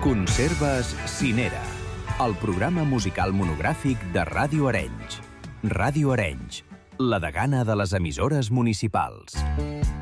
Conserves Cinera, el programa musical monogràfic de Ràdio Arenys. Ràdio Arenys, la degana de les emissores municipals.